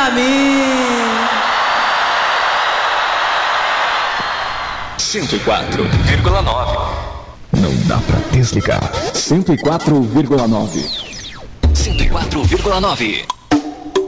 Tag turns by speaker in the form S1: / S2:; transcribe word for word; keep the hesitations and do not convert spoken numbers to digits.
S1: pra mim.
S2: cento e quatro vírgula nove.
S3: Não dá pra desligar. cento e quatro vírgula nove.
S2: cento e quatro vírgula nove.